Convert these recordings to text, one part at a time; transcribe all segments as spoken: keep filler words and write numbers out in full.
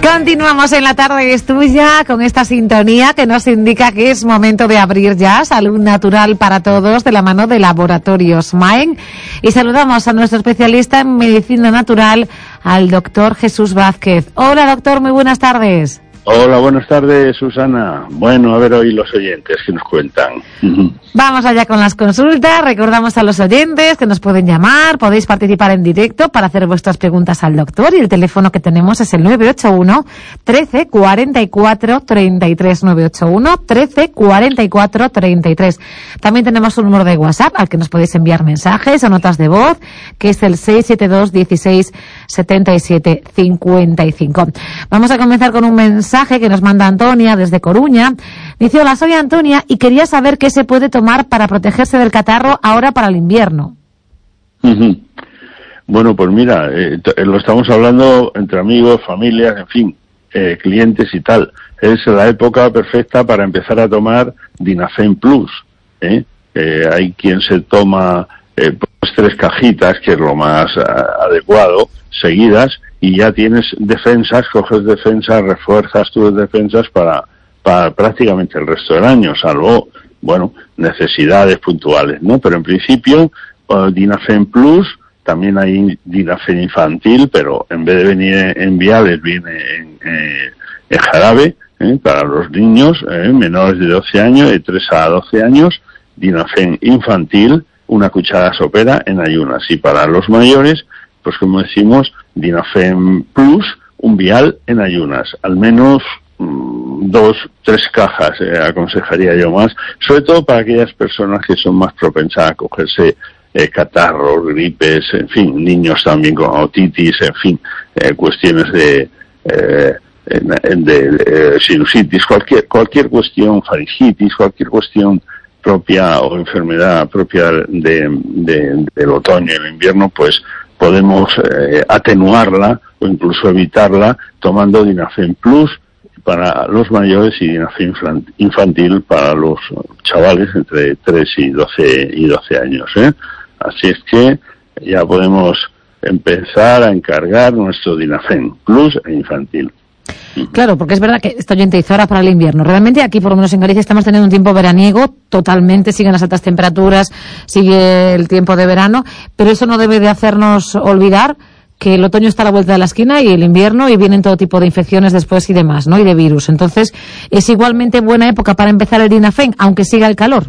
Continuamos en la tarde es tuya con esta sintonía que nos indica que es momento de abrir ya Salud Natural para Todos de la mano de Laboratorios Maen. Y saludamos a nuestro especialista en medicina natural, al doctor Jesús Vázquez. Hola doctor, muy buenas tardes. Hola, buenas tardes, Susana. Bueno, a ver hoy los oyentes que nos cuentan. Vamos allá con las consultas. Recordamos a los oyentes que nos pueden llamar, podéis participar en directo para hacer vuestras preguntas al doctor y el teléfono que tenemos es el nueve ocho uno, trece, cuarenta y cuatro, treinta y tres, nueve ocho uno, trece, cuarenta y cuatro, treinta y tres. También tenemos un número de WhatsApp al que nos podéis enviar mensajes o notas de voz, que es el seis siete dos, dieciséis, setenta y siete, cincuenta y cinco. Vamos a comenzar con un mensaje que nos manda Antonia desde Coruña. Dice: hola, soy Antonia y quería saber qué se puede tomar para protegerse del catarro ahora para el invierno. Uh-huh. Bueno, pues mira, eh, t- lo estamos hablando entre amigos, familias, en fin, eh, clientes y tal. Es la época perfecta para empezar a tomar Dinafen Plus. ¿eh? Eh, hay quien se toma eh, pues tres cajitas, que es lo más uh, adecuado, seguidas, y ya tienes defensas, coges defensas, refuerzas tus defensas para, para prácticamente el resto del año, salvo, bueno, necesidades puntuales, ¿no? Pero en principio, uh, Dinafen Plus, también hay Dinafen infantil, pero en vez de venir en viales, viene en, eh, en jarabe, ¿eh? Para los niños eh, menores de doce años, de tres a doce años, Dinafen infantil, una cucharada sopera en ayunas, y para los mayores, pues como decimos, Dinafen Plus, un vial en ayunas, al menos mmm, dos, tres cajas, eh, aconsejaría yo más, sobre todo para aquellas personas que son más propensas a cogerse eh, catarros, gripes, en fin, niños también con otitis, en fin, eh, cuestiones de, eh, de, de, de sinusitis, cualquier, cualquier cuestión, faringitis, cualquier cuestión propia o enfermedad propia de, de, del otoño y el invierno, pues podemos eh, atenuarla o incluso evitarla tomando Dinafen Plus para los mayores y Dinafen infantil para los chavales entre tres y doce años. ¿eh? Así es que ya podemos empezar a encargar nuestro Dinafen Plus e infantil. Claro, porque es verdad que esta oyente dice ahora para el invierno. Realmente aquí, por lo menos en Galicia, estamos teniendo un tiempo veraniego totalmente, siguen las altas temperaturas, sigue el tiempo de verano, pero eso no debe de hacernos olvidar que el otoño está a la vuelta de la esquina y el invierno, y vienen todo tipo de infecciones después y demás, ¿no? Y de virus. Entonces, es igualmente buena época para empezar el Dinafen, aunque siga el calor.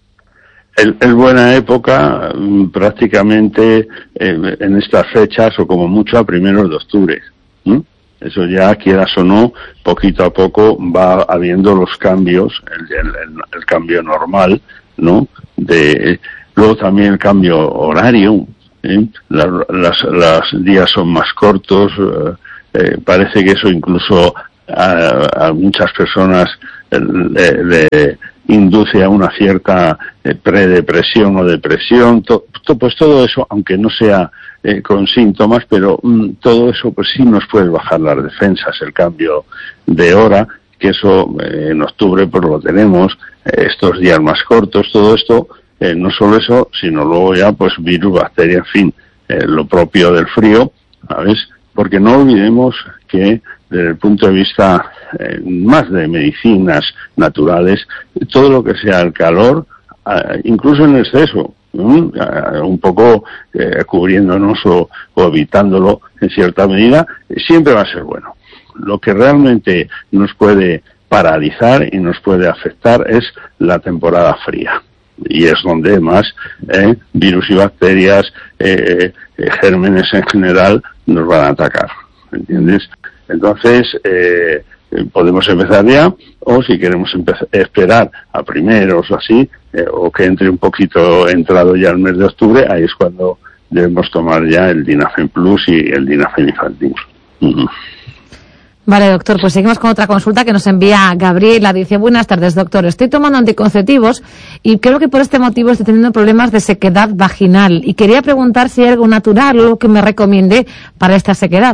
Es, es buena época prácticamente eh, en estas fechas, o como mucho a primeros de octubre. ¿Mm? Eso ya, quieras o no, poquito a poco va habiendo los cambios, el, el, el cambio normal, ¿no? De, luego también el cambio horario, ¿eh? Las, las, las días son más cortos, eh, eh, parece que eso incluso a, a muchas personas le, le induce a una cierta eh, predepresión o depresión, to, to, pues todo eso, aunque no sea Eh, con síntomas, pero mm, todo eso pues sí nos puede bajar las defensas, el cambio de hora, que eso eh, en octubre pues lo tenemos, eh, estos días más cortos, todo esto, eh, no solo eso, sino luego ya pues virus, bacterias, en fin, eh, lo propio del frío, ¿sabes? Porque no olvidemos que desde el punto de vista eh, más de medicinas naturales, todo lo que sea el calor, eh, incluso en exceso, ¿Mm? un poco eh, cubriéndonos o, o evitándolo en cierta medida, siempre va a ser bueno. Lo que realmente nos puede paralizar y nos puede afectar es la temporada fría, y es donde más eh, virus y bacterias, eh, eh, gérmenes en general nos van a atacar, ¿entiendes? Entonces eh, podemos empezar ya, o si queremos empezar, esperar a primeros o así, eh, o que entre un poquito entrado ya el mes de octubre, ahí es cuando debemos tomar ya el Dinafen Plus y el Dinafen infantil. Uh-huh. Vale, doctor, pues seguimos con otra consulta que nos envía Gabriela. Dice: buenas tardes, doctor, estoy tomando anticonceptivos y creo que por este motivo estoy teniendo problemas de sequedad vaginal, y quería preguntar si hay algo natural o algo que me recomiende para esta sequedad.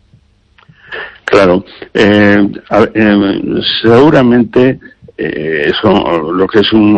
Claro, eh, eh, seguramente eh, son, lo que son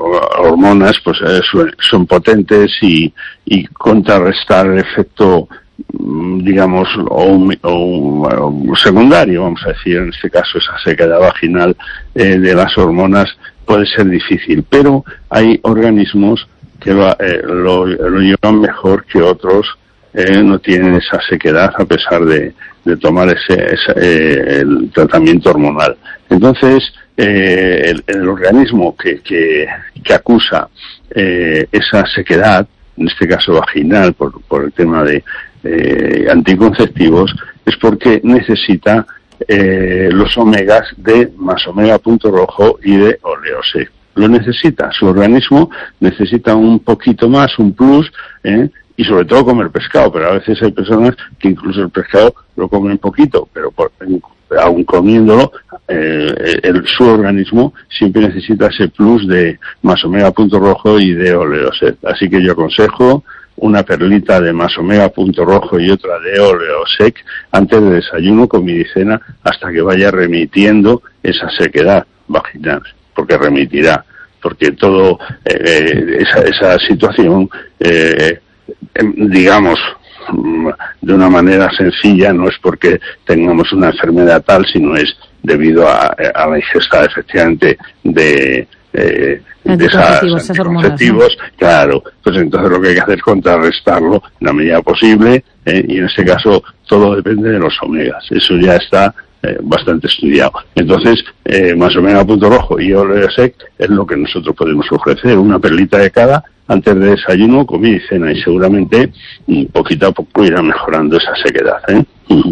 hormonas, pues eh, son potentes y, y contrarrestar el efecto digamos, o, un, o, un, o secundario, vamos a decir, en este caso esa sequedad vaginal eh, de las hormonas puede ser difícil, pero hay organismos que lo, eh, lo, lo llevan mejor que otros, eh, no tienen esa sequedad a pesar de, de tomar ese, ese eh, el tratamiento hormonal. Entonces, eh, el, el organismo que, que, que acusa eh, esa sequedad, en este caso vaginal, por, por el tema de eh, anticonceptivos, es porque necesita eh, los omegas de más omega punto rojo y de oleosec. Lo necesita, su organismo necesita un poquito más, un plus, ¿eh? Y sobre todo comer pescado, pero a veces hay personas que incluso el pescado lo comen poquito, pero por, aún comiéndolo, eh, el, su organismo siempre necesita ese plus de más omega punto rojo y de oleosec. Así que yo aconsejo una perlita de más omega punto rojo y otra de oleosec antes de desayuno, comida y cena, hasta que vaya remitiendo esa sequedad vaginal, porque remitirá, porque todo eh, esa, esa situación eh, digamos, de una manera sencilla, no es porque tengamos una enfermedad tal, sino es debido a, a la ingesta efectivamente de, eh, de esas anticonceptivos, ¿no? Claro, pues entonces lo que hay que hacer es contrarrestarlo en la medida posible, eh, y en este caso todo depende de los omegas, eso ya está eh, bastante estudiado. Entonces, eh, más omega punto rojo y oleosec es lo que nosotros podemos ofrecer, una perlita de cada antes de desayuno, comida y cena, y seguramente poquito a poco irá mejorando esa sequedad, ¿eh?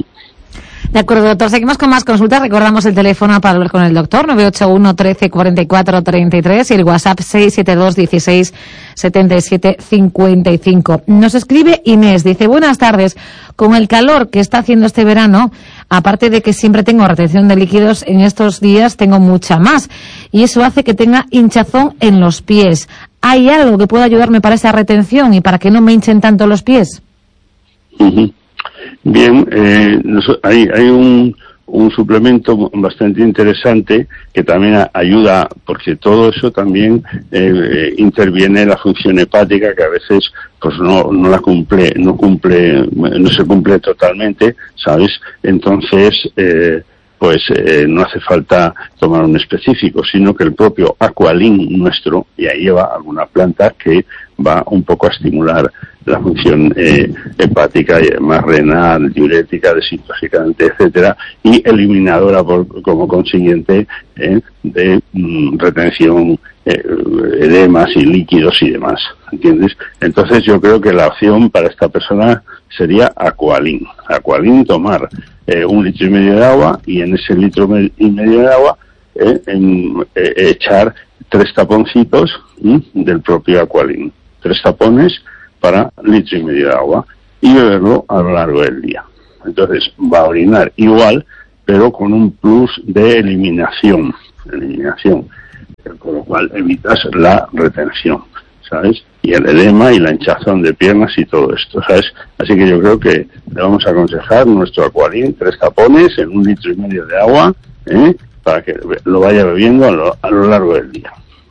De acuerdo, doctor. Seguimos con más consultas. Recordamos el teléfono para hablar con el doctor, nueve ocho uno, trece, cuarenta y cuatro, treinta y tres, y el WhatsApp seis siete dos, dieciséis, setenta y siete, cincuenta y cinco. Nos escribe Inés, dice, buenas tardes. Con el calor que está haciendo este verano, aparte de que siempre tengo retención de líquidos, en estos días tengo mucha más, y eso hace que tenga hinchazón en los pies. ¿Hay algo que pueda ayudarme para esa retención y para que no me hinchen tanto los pies? Uh-huh. Bien, eh, hay, hay un, un suplemento bastante interesante que también ayuda, porque todo eso también eh, interviene en la función hepática, que a veces pues no, no la cumple, no cumple, no se cumple totalmente, ¿sabes? Entonces, eh, pues eh, no hace falta tomar un específico, sino que el propio Aqualin nuestro ya lleva alguna planta que va un poco a estimular la función eh, hepática, más renal, diurética, desintoxicante, etcétera, y eliminadora por, como consiguiente eh, de mm, retención, eh, edemas y líquidos y demás, ¿entiendes? Entonces yo creo que la opción para esta persona sería Aqualin. Aqualin, tomar eh, un litro y medio de agua, y en ese litro y medio de agua eh, en, eh, echar tres taponcitos ¿m? del propio Aqualin. Tres tapones para litro y medio de agua, y beberlo a lo largo del día. Entonces va a orinar igual, pero con un plus de eliminación, eliminación, con lo cual evitas la retención, ¿sabes? Y el edema y la hinchazón de piernas y todo esto, ¿sabes? Así que yo creo que le vamos a aconsejar nuestro Aqualin, tres tapones en un litro y medio de agua, ¿eh? Para que lo vaya bebiendo a lo, a lo largo del día.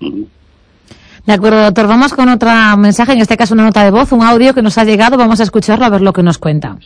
De acuerdo, doctor. Vamos con otro mensaje, en este caso una nota de voz, un audio que nos ha llegado. Vamos a escucharlo a ver lo que nos cuenta.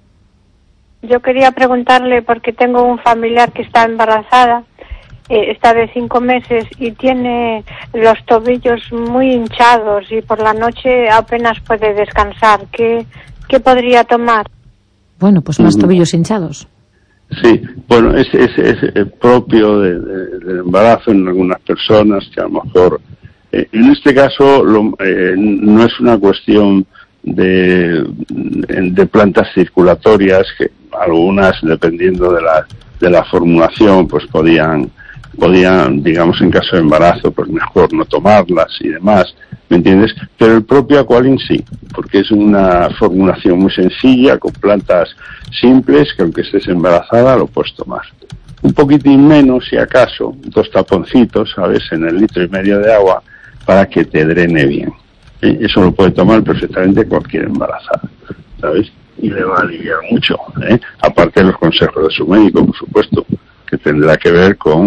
Yo quería preguntarle, porque tengo un familiar que está embarazada, eh, está de cinco meses y tiene los tobillos muy hinchados y por la noche apenas puede descansar. ¿Qué, qué podría tomar? Bueno, pues más tobillos hinchados. Sí, bueno, es, es, es propio de, de, del embarazo en algunas personas que a lo mejor... En este caso lo, eh, no es una cuestión de, de plantas circulatorias, que algunas, dependiendo de la, de la formulación, pues podían, podían, digamos, en caso de embarazo, pues mejor no tomarlas y demás, ¿me entiendes? Pero el propio Aqualin sí, porque es una formulación muy sencilla, con plantas simples, que aunque estés embarazada lo puedes tomar. Un poquitín menos, si acaso, dos taponcitos, ¿sabes?, en el litro y medio de agua, para que te drene bien. ¿Eh? Eso lo puede tomar perfectamente cualquier embarazada, ¿sabes? Y le va a aliviar mucho, ¿eh? Aparte de los consejos de su médico, por supuesto, que tendrá que ver con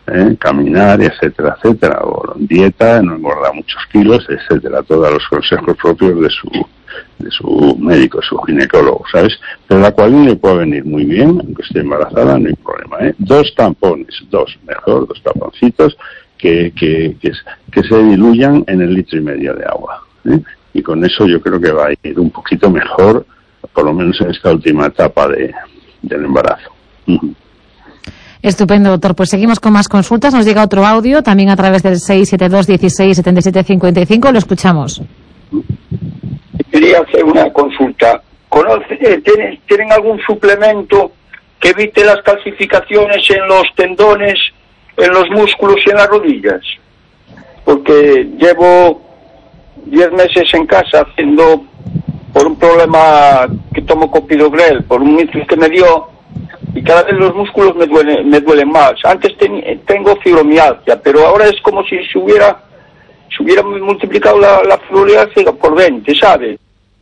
¿eh? Caminar, etcétera, etcétera, o dieta, no engordar muchos kilos, etcétera, todos los consejos propios de su de su médico, su ginecólogo, ¿sabes? Pero la cual le puede venir muy bien, aunque esté embarazada, no hay problema, ¿eh? Dos tampones, dos, mejor, dos taponcitos que, que, que, que se diluyan en el litro y medio de agua, ¿eh? Y con eso yo creo que va a ir un poquito mejor, por lo menos en esta última etapa de, del embarazo. Uh-huh. Estupendo, doctor. Pues seguimos con más consultas. Nos llega otro audio, también a través del seis siete dos, dieciséis, setenta y siete, cincuenta y cinco. Lo escuchamos. Quería hacer una consulta. ¿Conoce, eh, ¿tienen, ¿Tienen algún suplemento que evite las calcificaciones en los tendones, en los músculos y en las rodillas? Porque llevo diez meses en casa haciendo, por un problema que tomo copidogrel, por un mitus que me dio, y cada vez los músculos me duelen, me duelen más. Antes ten, tengo fibromialgia, pero ahora es como si se hubiera, se hubiera multiplicado la, la fibromialgia por veinte, ¿sabes?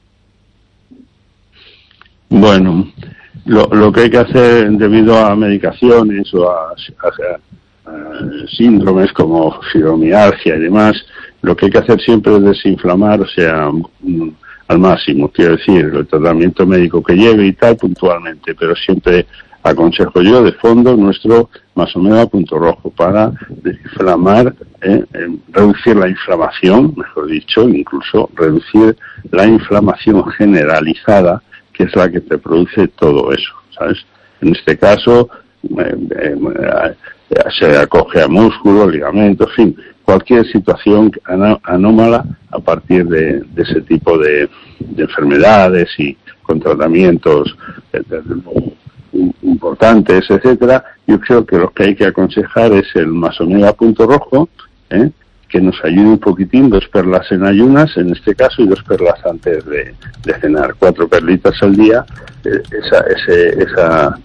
Bueno, lo, lo que hay que hacer debido a medicaciones o a, a, a síndromes como fibromialgia y demás, lo que hay que hacer siempre es desinflamar, o sea, al máximo, quiero decir, el tratamiento médico que lleve y tal puntualmente, pero siempre aconsejo yo de fondo nuestro Masomega Punto Rojo para desinflamar, eh, eh, reducir la inflamación, mejor dicho, incluso reducir la inflamación generalizada, que es la que te produce todo eso, ¿sabes? En este caso, eh, eh, se acoge a músculos, ligamentos, en fin, cualquier situación anómala a partir de, de ese tipo de, de enfermedades y con tratamientos eh, importantes, etcétera. Yo creo que lo que hay que aconsejar es el Masomega Punto Rojo, ¿eh? que nos ayude un poquitín, dos perlas en ayunas, en este caso, y dos perlas antes de, de cenar, cuatro perlitas al día, eh, esa, ese, esa,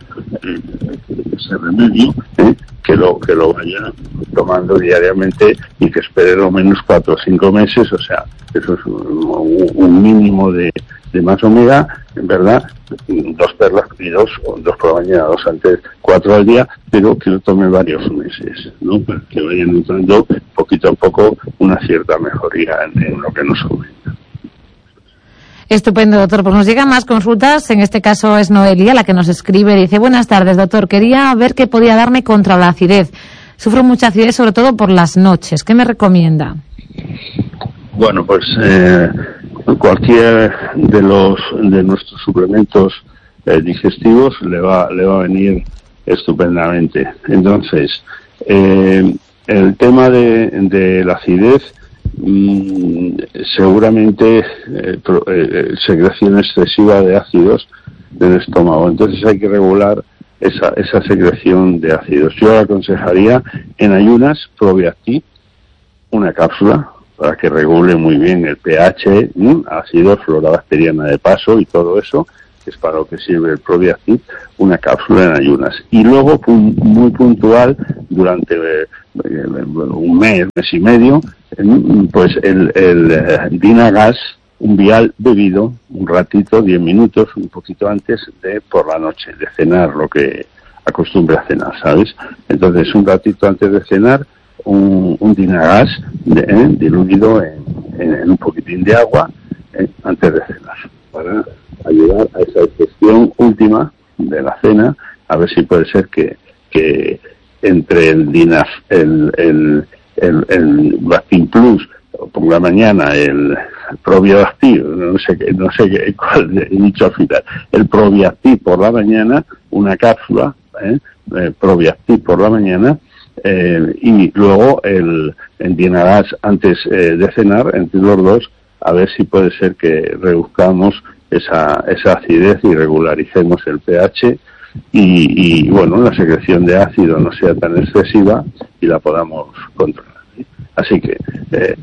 ese remedio, ¿eh? que lo que lo vaya tomando diariamente y que espere lo menos cuatro o cinco meses, o sea, eso es un, un mínimo de, de Masomega, en verdad, dos perlas y dos, dos por la mañana, dos antes, cuatro al día, pero que lo tome varios meses, ¿no? Para que vayan notando poquito a poco una cierta mejoría en, en lo que nos comenta. Estupendo, doctor. Pues nos llegan más consultas. En este caso es Noelia la que nos escribe. Dice, buenas tardes, doctor. Quería ver qué podía darme contra la acidez. Sufro mucha acidez, sobre todo por las noches. ¿Qué me recomienda? Bueno, pues eh, cualquier de los de nuestros suplementos eh, digestivos le va le va a venir estupendamente. Entonces, eh, el tema de, de la acidez, mmm, seguramente eh, pro, eh, secreción excesiva de ácidos del estómago. Entonces hay que regular esa esa secreción de ácidos. Yo aconsejaría en ayunas Probiactiv, una cápsula, para que regule muy bien el pH, ¿sí? Ácido, flora bacteriana de paso y todo eso, que es para lo que sirve el Probiactiv, una cápsula en ayunas. Y luego, pun, muy puntual, durante eh, un mes, mes y medio, pues el, el, el Dinagas, un vial bebido, un ratito, diez minutos, un poquito antes de por la noche, de cenar, lo que acostumbre a cenar, ¿sabes? Entonces, un ratito antes de cenar, un, un Dinagas de, eh, diluido en, en, en un poquitín de agua eh, antes de cenar, para ayudar a esa digestión última de la cena, a ver si puede ser que, que entre el Dinaf, el, el, el, el Bactin Plus, por la mañana el Probiactiv, no sé qué, no sé qué, cuál he dicho al final, el Probiactiv por la mañana, una cápsula, eh, eh, Probiactiv por la mañana, eh, y luego el, el Dinagas antes eh, de cenar, entre los dos, a ver si puede ser que reduzcamos esa, esa acidez y regularicemos el pH y, y, bueno, la secreción de ácido no sea tan excesiva y la podamos controlar. Así que, eh,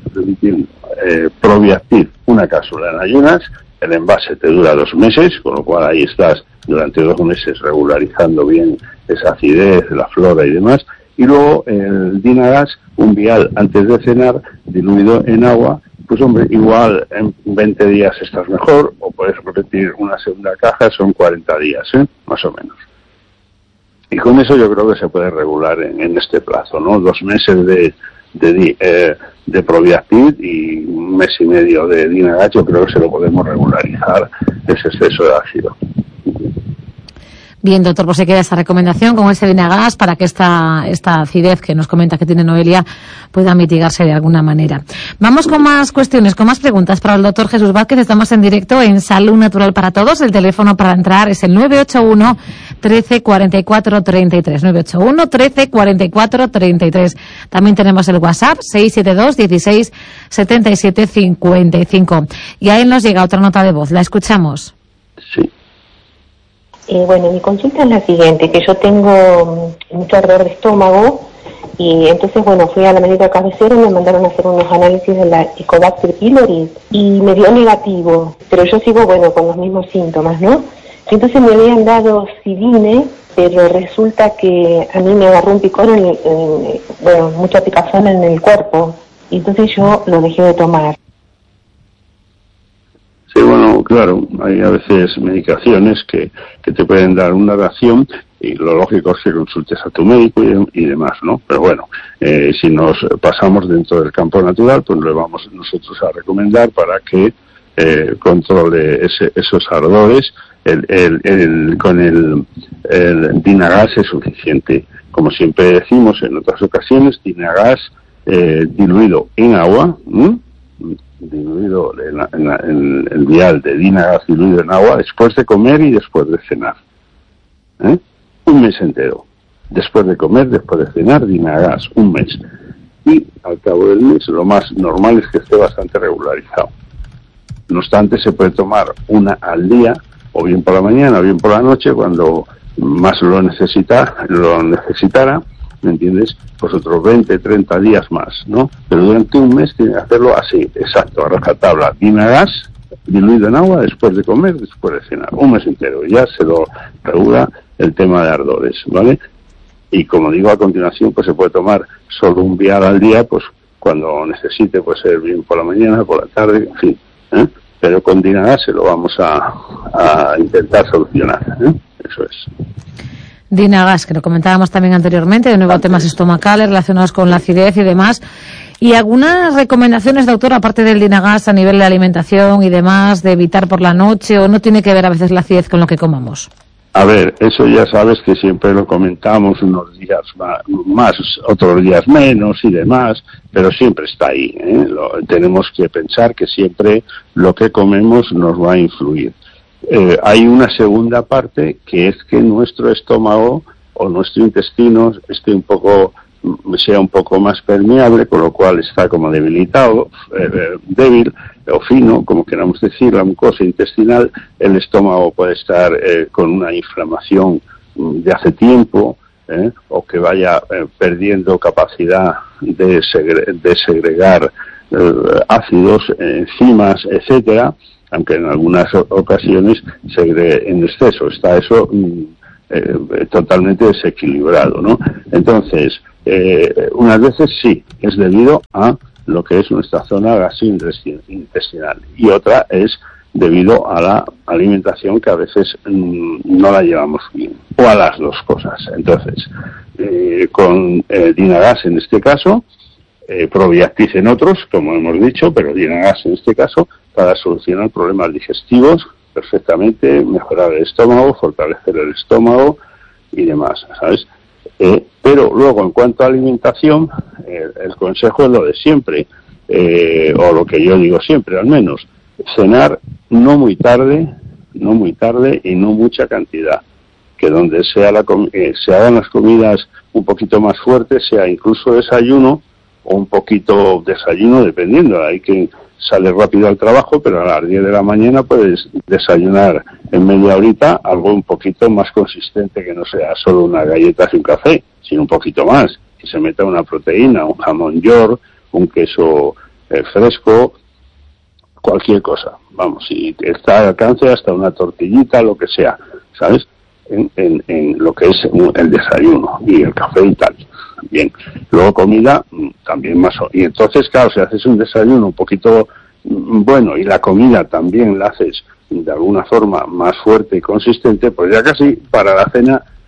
eh, Probiactiv, una cápsula en ayunas, el envase te dura dos meses, con lo cual ahí estás durante dos meses regularizando bien esa acidez, la flora y demás, y luego el Dinagas, un vial antes de cenar, diluido en agua. Pues hombre, igual en veinte días estás mejor, o puedes repetir una segunda caja, son cuarenta días, ¿eh? Más o menos. Y Y con eso yo creo que se puede regular en, en este plazo, ¿no? Dos meses de de, eh, de Proviactit y un mes y medio de Dinagas, yo creo que se lo podemos regularizar ese exceso de ácido. Bien, doctor, pues se queda esa recomendación con ese Dinagas para que esta, esta acidez que nos comenta que tiene Noelia pueda mitigarse de alguna manera. Vamos con más cuestiones, con más preguntas para el doctor Jesús Vázquez. Estamos en directo en Salud Natural para Todos. El teléfono para entrar es el nueve ocho uno, trece, cuarenta y cuatro, treinta y tres. nueve ocho uno, trece, cuarenta y cuatro, treinta y tres. También tenemos el WhatsApp seis siete dos, dieciséis, setenta y siete, cincuenta y cinco. Y ahí nos llega otra nota de voz. La escuchamos. Sí. Eh, bueno, mi consulta es la siguiente, que yo tengo mucho ardor de estómago y entonces, bueno, fui a la médica cabecera y me mandaron a hacer unos análisis de la Helicobacter pylori y me dio negativo, pero yo sigo, bueno, con los mismos síntomas, ¿no? Entonces me habían dado Cidine, pero resulta que a mí me agarró un picor, en, en, bueno, mucha picazón en el cuerpo y entonces yo lo dejé de tomar. Sí, bueno, claro, hay a veces medicaciones que, que te pueden dar una reacción y lo lógico es que consultes a tu médico y, y demás, ¿no? Pero bueno, eh, si nos pasamos dentro del campo natural, pues le vamos nosotros a recomendar para que eh, controle ese, esos ardores. El, el, el, con el, el Dinagas es suficiente. Como siempre decimos en otras ocasiones, Dinagas eh, diluido en agua, ¿m? diluido en, la, en, la, en el vial de Dinagas diluido en agua después de comer y después de cenar, ¿eh? Un mes entero, después de comer, después de cenar, Dinagas, un mes, y al cabo del mes lo más normal es que esté bastante regularizado. No obstante, se puede tomar una al día, o bien por la mañana o bien por la noche, cuando más lo necesita, lo necesitara, ¿me entiendes? Pues otros veinte, treinta días más, ¿no? Pero durante un mes tiene que hacerlo así, exacto, a rajatabla. Dinagas diluido en agua después de comer, después de cenar, un mes entero. Ya se lo regula el tema de ardores, ¿vale? Y como digo, a continuación, pues se puede tomar solo un vial al día, pues cuando necesite, puede ser bien por la mañana, por la tarde, en fin, ¿eh? Pero con Dinagas se lo vamos a, a intentar solucionar, ¿eh? Eso es. Dinagas, que lo comentábamos también anteriormente, de nuevo Antes. temas estomacales relacionados con la acidez y demás. Y algunas recomendaciones, doctor, aparte del Dinagas a nivel de alimentación y demás, de evitar por la noche, o no tiene que ver a veces la acidez con lo que comamos. A ver, eso ya sabes que siempre lo comentamos unos días más, otros días menos y demás, pero siempre está ahí, ¿eh? Lo, tenemos que pensar que siempre lo que comemos nos va a influir. Eh, hay una segunda parte que es que nuestro estómago o nuestro intestino esté un poco, sea un poco más permeable, con lo cual está como debilitado, eh, débil o fino, como queramos decir, la mucosa intestinal. El estómago puede estar eh, con una inflamación de hace tiempo, eh, o que vaya eh, perdiendo capacidad de, segre de segregar eh, ácidos, eh, enzimas, etcétera, aunque en algunas ocasiones se cree en exceso. Está eso eh, totalmente desequilibrado, ¿no? Entonces, eh, unas veces sí, es debido a lo que es nuestra zona gastrointestinal, y otra es debido a la alimentación, que a veces mmm, no la llevamos bien, o a las dos cosas. Entonces, eh, con eh, Dinagas en este caso, eh, Proviactit en otros, como hemos dicho, pero Dinagas en este caso, para solucionar problemas digestivos perfectamente, mejorar el estómago, fortalecer el estómago y demás, ¿sabes? Eh, pero luego, en cuanto a alimentación, eh, el consejo es lo de siempre, eh, o lo que yo digo siempre, al menos, cenar no muy tarde, no muy tarde y no mucha cantidad. Que donde sea la eh, se hagan las comidas un poquito más fuertes, sea incluso desayuno, o un poquito desayuno, dependiendo. Hay que sale rápido al trabajo, pero a las diez de la mañana puedes desayunar en media horita algo un poquito más consistente, que no sea solo una galleta y un café, sino un poquito más, que se meta una proteína, un jamón york, un queso eh, fresco, cualquier cosa, vamos, si está al alcance, hasta una tortillita, lo que sea, ¿sabes? En, en, en lo que es el desayuno y el café y tal. Bien, luego comida también más, y entonces claro, si haces un desayuno un poquito bueno y la comida también la haces de alguna forma más fuerte y consistente, pues ya casi para la cena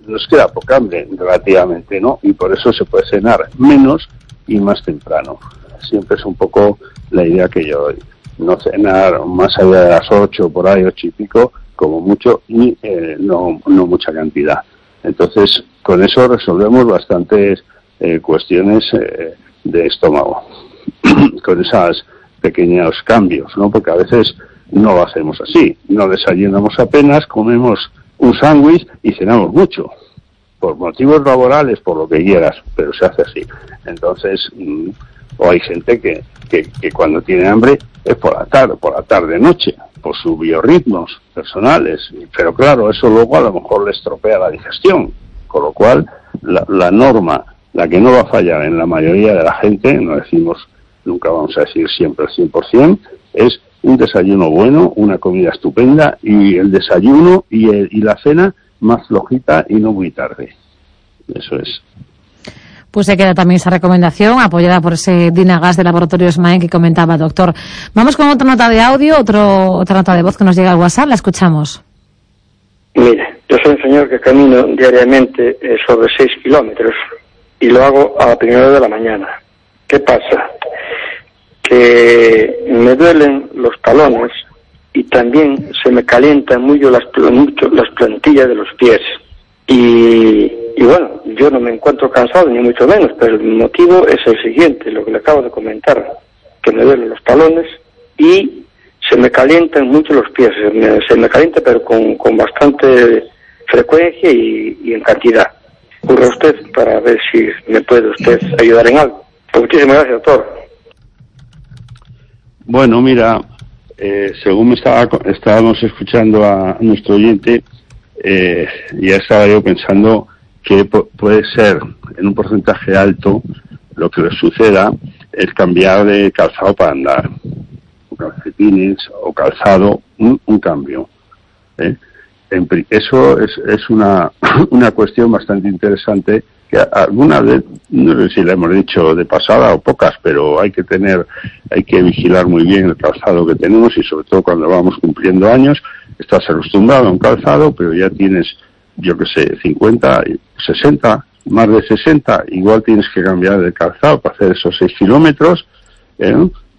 nos queda poca hambre, relativamente, ¿no? Y por eso se puede cenar menos y más temprano. Siempre es un poco la idea que yo doy. No cenar más allá de las ocho, por ahí, ocho y pico, como mucho, y eh, no, no mucha cantidad. Entonces, con eso resolvemos bastantes eh, cuestiones eh, de estómago, con esos pequeños cambios, ¿no? Porque a veces no lo hacemos así, no desayunamos apenas, comemos un sándwich y cenamos mucho, por motivos laborales, por lo que quieras, pero se hace así. Entonces, mmm, o hay gente que, que, que cuando tiene hambre es por la tarde, por la tarde-noche, por sus biorritmos personales, pero claro, eso luego a lo mejor le estropea la digestión, con lo cual la, la norma, la que no va a fallar en la mayoría de la gente, no decimos, nunca vamos a decir siempre al cien por ciento, es un desayuno bueno, una comida estupenda, y el desayuno y, el, y la cena más flojita y no muy tarde. Eso es. Pues se queda también esa recomendación, apoyada por ese Dynagas de Laboratorios M A E que comentaba, doctor. Vamos con otra nota de audio, otro, otra nota de voz que nos llega al WhatsApp, la escuchamos. Mire, yo soy un señor que camino diariamente eh, sobre seis kilómetros y lo hago a la primera hora de la mañana. ¿Qué pasa? Que me duelen los talones y también se me calientan mucho las, mucho las plantillas de los pies. Y, y bueno, yo no me encuentro cansado, ni mucho menos, pero el motivo es el siguiente, lo que le acabo de comentar, que me duelen los talones y se me calientan mucho los pies, se me, se me calienta pero con, con bastante frecuencia y, y en cantidad. Ocurre usted para ver si me puede usted ayudar en algo. Muchísimas gracias, doctor. Bueno, mira, eh, según me estaba, estábamos escuchando a nuestro oyente, eh, ya estaba yo pensando que p- puede ser en un porcentaje alto lo que le suceda es cambiar de calzado para andar, o calcetines o calzado, un, un cambio. ¿eh? En, eso es, es una, una cuestión bastante interesante que alguna vez, no sé si le hemos dicho de pasada o pocas, pero hay que tener, hay que vigilar muy bien el calzado que tenemos y sobre todo cuando vamos cumpliendo años, estás acostumbrado a un calzado, pero ya tienes, yo que sé, cincuenta, sesenta, más de sesenta, igual tienes que cambiar de calzado para hacer esos seis kilómetros, ¿eh?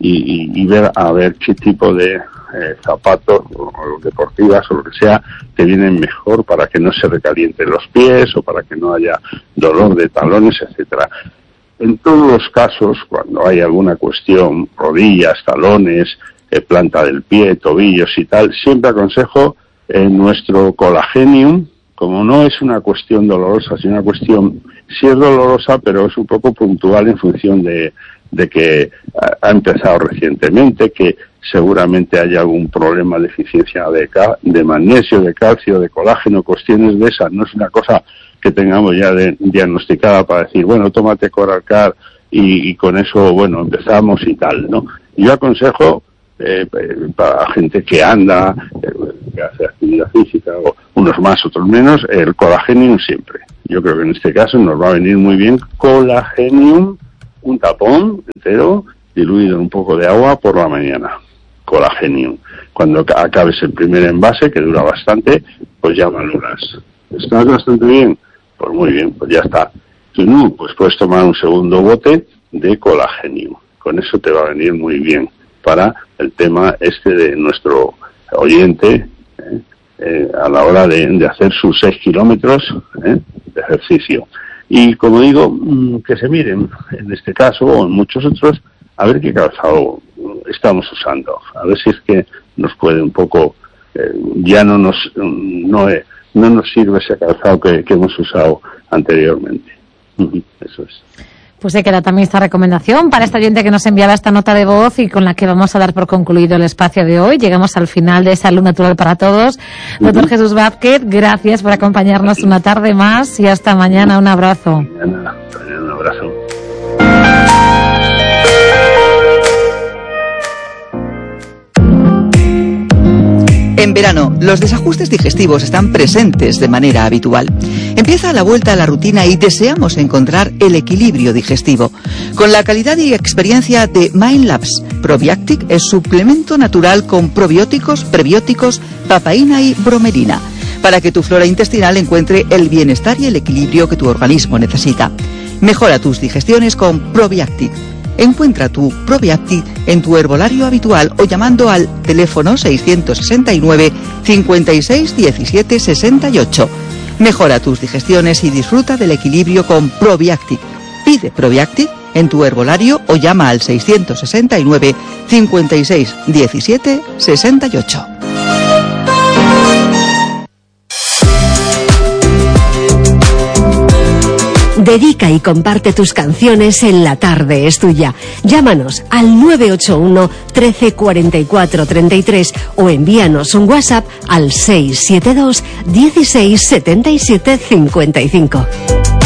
y, y, y ver a ver qué tipo de eh, zapatos o, o deportivas o lo que sea te vienen mejor para que no se recalienten los pies o para que no haya dolor de talones, etcétera. En todos los casos, cuando hay alguna cuestión, rodillas, talones, eh, planta del pie, tobillos y tal, siempre aconsejo eh, nuestro Colagenium, como no es una cuestión dolorosa, sino una cuestión, sí es dolorosa, pero es un poco puntual en función de, de que ha empezado recientemente, que seguramente haya algún problema de deficiencia de, ca- de magnesio, de calcio, de colágeno, cuestiones de esas. No es una cosa que tengamos ya de, diagnosticada para decir, bueno, tómate Coralcar y, y con eso, bueno, empezamos y tal, ¿no? Yo aconsejo eh, para gente que anda, eh, que hace actividad física, o unos más, otros menos, el Colagenium siempre. Yo creo que en este caso nos va a venir muy bien Colagenium, un tapón entero, diluido en un poco de agua por la mañana. Colagenium. Cuando acabes el primer envase, que dura bastante, pues ya valoras. ¿Estás bastante bien? Pues muy bien, pues ya está. Si no, pues puedes tomar un segundo bote de Colagenium. Con eso te va a venir muy bien para el tema este de nuestro oyente eh, eh, a la hora de, de hacer sus seis kilómetros eh, de ejercicio. Y como digo, que se miren, en este caso o en muchos otros, a ver qué calzado estamos usando, a ver si es que nos puede un poco, eh, ya no nos no, eh, no nos sirve ese calzado que, que hemos usado anteriormente. Eso es. Pues se queda también esta recomendación para esta oyente que nos enviaba esta nota de voz y con la que vamos a dar por concluido el espacio de hoy. Llegamos al final de Salud Natural para Todos. Uh-huh. Doctor Jesús Vázquez, gracias por acompañarnos una tarde más y hasta mañana. Un abrazo. Mañana, mañana un abrazo. En verano, los desajustes digestivos están presentes de manera habitual. Empieza la vuelta a la rutina y deseamos encontrar el equilibrio digestivo. Con la calidad y experiencia de Mindlabs, Probiactic es suplemento natural con probióticos, prebióticos, papaína y bromelina. para que tu flora intestinal encuentre el bienestar y el equilibrio que tu organismo necesita. Mejora tus digestiones con Probiactic. Encuentra tu Probiactic en tu herbolario habitual o llamando al teléfono seiscientos sesenta y nueve, cincuenta y seis, diecisiete, sesenta y ocho. Mejora tus digestiones y disfruta del equilibrio con Probiactic. Pide Probiactic en tu herbolario o llama al seiscientos sesenta y nueve, cincuenta y seis, diecisiete, sesenta y ocho. Dedica y comparte tus canciones en La Tarde es Tuya. Llámanos al nueve ocho uno, trece, cuarenta y cuatro, treinta y tres o envíanos un WhatsApp al seis siete dos, dieciséis, setenta y siete, cincuenta y cinco.